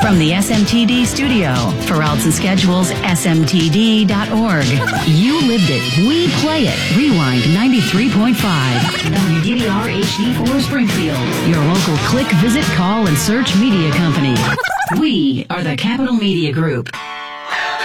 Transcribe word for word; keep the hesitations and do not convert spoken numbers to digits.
From the S M T D studio, for routes and schedules, S M T D dot org. You lived it. We play it. Rewind ninety-three point five. W D B R H D four Springfield. Your local click, visit, call, and search media company. We are the Capital Media Group.